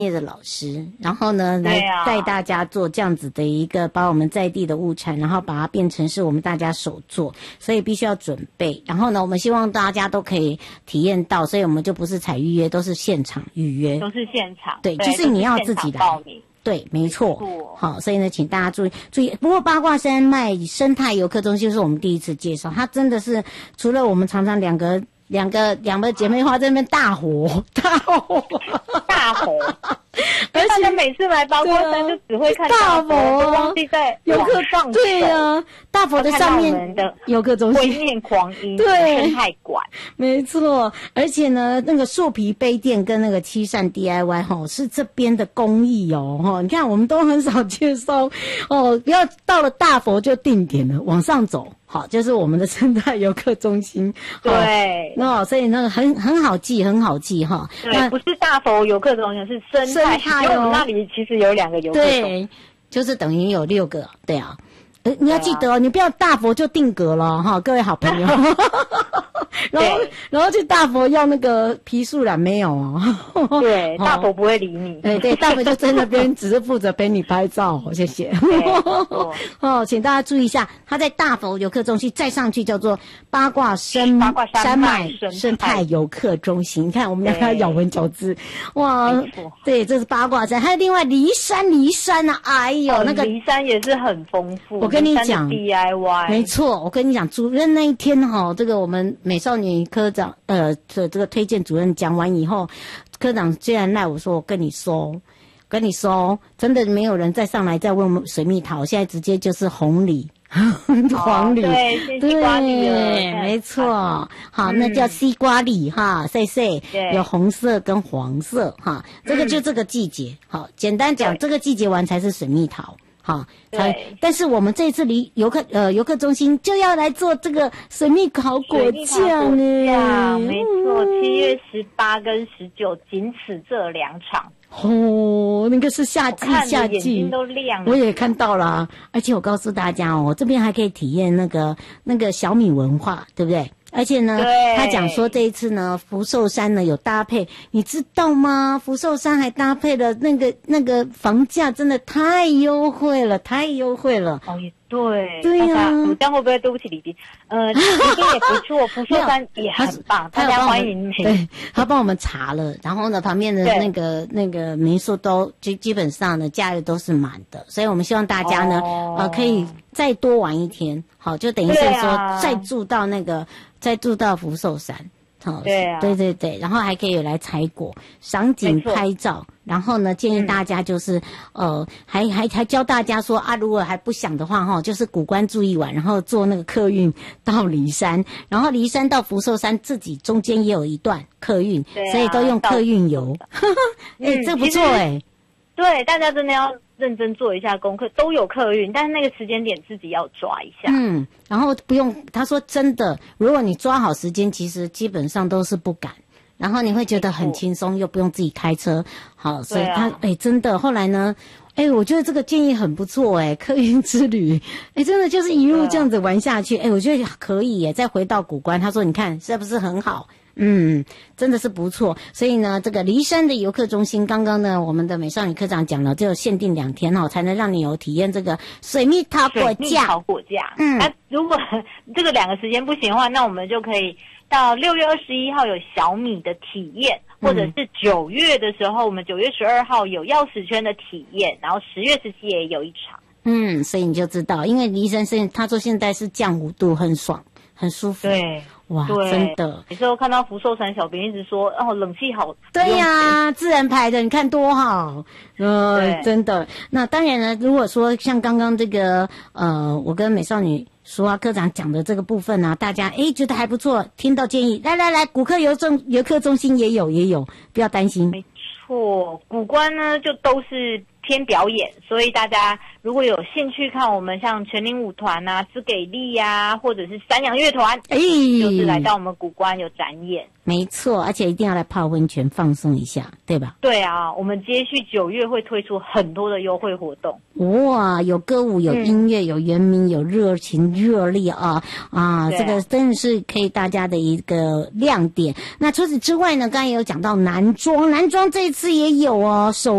业的老师，然后呢来带大家做这样子的一个把我们在地的物产，然后把它变成是我们大家手做，所以必须要准备。然后呢，我们希望大家都可以体验到，所以我们就不是采预约，都是现场预约， 都是现场。 对，就是你要自己来报名。 对，没错。好，所以呢，请大家注意。不过八卦山脉生态游客中心是我们第一次介绍，它真的是除了我们常常两个姐妹花在那边大火， 而且大家每次来八卦山就只会看大佛，都忘记在游客上。 对啊，大佛的上面的游客中心灰面狂鹰对生态馆， 没错。而且呢，那个树皮杯垫跟那个七扇 DIY 吼是这边的工艺哦，你看我们都很少介绍哦，不要到了大佛就定点了，往上走。好，就是我们的生态游客中心。 对， 所以那个很好记哈。 对，不是大佛游客中心，是生态。因为我们那里其实有2个游客中心。 对，就是等于有6个。对啊，你要记得哦，你不要大佛就定格了哈，各位好朋友。然后去大佛要那个皮素染没有哦？ 对，大佛不会理你。 对，大佛就在那边只是负责陪你拍照，谢谢。请大家注意一下，它在大佛游客中心再上去叫做八卦山脉生态游客中心。你看我们两个咬文嚼字，哇，对，这是八卦山，还有另外骊山啊，哎呦，那个骊山也是很丰富。 我跟你讲 DIY， 没错，我跟你讲，主任那一天这个我们美少女科长这个推荐主任讲完以后，科长居然赖我说，我跟你说，真的没有人再上来再问我们水蜜桃，现在直接就是红梨。黄梨，对，没错，好，那叫西瓜梨哈，有红色跟黄色哈，这个就这个季节，好，简单讲，这个季节完才是水蜜桃。好，但是我们这次离游客中心就要来做这个水蜜桃果酱耶，没错，7月18跟19仅此这2场。 那个是夏季， 眼睛都亮了。 我也看到了，而且我告诉大家这边还可以体验那个小米文化，对不对？而且呢，他讲说这一次呢，福寿山呢有搭配，你知道吗？福寿山还搭配了那个房价真的太优惠了。 哦，也对。 对呀， 我这样会不会对不起李斌？李斌也不错，福寿山也很棒，大家欢迎你。 对，他帮我们查了，然后呢，旁边的那个民宿都基本上呢假日都是满的，所以我们希望大家呢可以再多玩一天，好，就等于是说再住到福寿山，对，然后还可以有来采果、赏景、拍照，然后呢，建议大家就是还教大家说如果还不想的话就是古关住一晚，然后坐那个客运到骊山，然后骊山到福寿山自己中间也有一段客运，所以都用客运游，这不错对，大家真的要认真做一下功课，都有客运，但是那个时间点自己要抓一下。 然后不用，他说真的，如果你抓好时间，其实基本上都是不赶，然后你会觉得很轻松，又不用自己开车。好，所以他真的后来呢，我觉得这个建议很不错客运之旅，真的就是一路这样子玩下去，我觉得可以再回到古关。他说你看是不是很好？真的是不错。所以呢，这个骊山的游客中心，刚刚呢，我们的美少女科长讲了，只有限定2天才能让你有体验这个水蜜桃果酱。 如果这个2个时间不行的话，那我们就可以到6月21号有小米的体验，或者是9月的时候，我们9月12号有钥匙圈的体验，然后10月17也有一场。 所以你就知道，因为骊山他说现在是降5度，很爽，很舒服。 对。 哇，真的！ 有时候看到福寿山小编一直说冷气好， 对呀，自然排的，你看多好，真的。那当然呢，如果说像刚刚这个我跟美少女淑华科长讲的这个部分呢，大家觉得还不错，听到建议，来，古客游客中心也有，不要担心。 没错，古关呢就都是天表演，所以大家如果有兴趣看我们像全龄舞团啊、兹给力啊，或者是山羊乐团，就是来到我们谷关有展演。 没错，而且一定要来泡温泉放松一下，对吧？ 对啊，我们接续9月会推出很多的优惠活动。 哇，有歌舞，有音乐，有原民，有热情热烈啊！这个真的是可以大家的一个亮点。那除此之外呢，刚才有讲到男装这一次也有哦，手